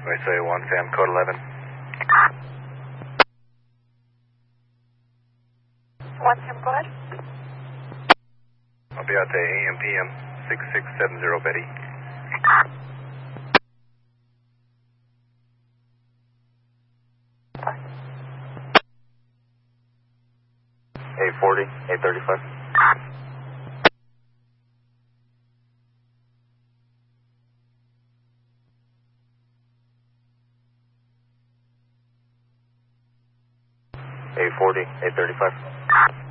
say 1, Sam, code 11. What's your code? I'll be out to AM PM 6670, Betty. A40, A35. A40, A35.